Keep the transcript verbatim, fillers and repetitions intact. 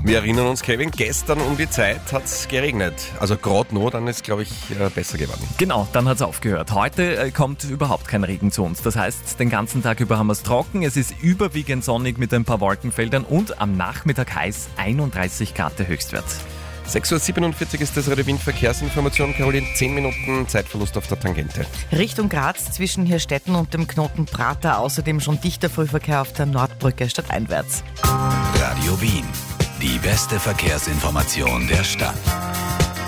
Wir erinnern uns, Kevin, gestern um die Zeit hat es geregnet. Also gerade noch, dann ist, glaube ich, besser geworden. Genau, dann hat es aufgehört. Heute kommt überhaupt kein Regen zu uns. Das heißt, den ganzen Tag über haben wir es trocken. Es ist überwiegend sonnig mit ein paar Wolkenfeldern und am Nachmittag heiß, einunddreißig Grad der Höchstwert. sechs Uhr siebenundvierzig ist das Radio Wien Verkehrsinformation. Caroline, zehn Minuten Zeitverlust auf der Tangente. Richtung Graz zwischen Hirstetten und dem Knoten Prater. Außerdem schon dichter Frühverkehr auf der Nordbrücke stadteinwärts. Radio Wien, die beste Verkehrsinformation der Stadt.